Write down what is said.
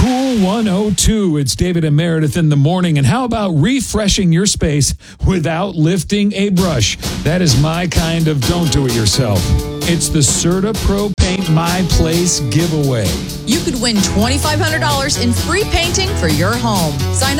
Cool 102. It's David and Meredith in the morning. And how about refreshing your space without lifting a brush? That is my kind of don't do it yourself. It's the Serta Pro Paint My Place giveaway. You could win $2,500 in free painting for your home. Sign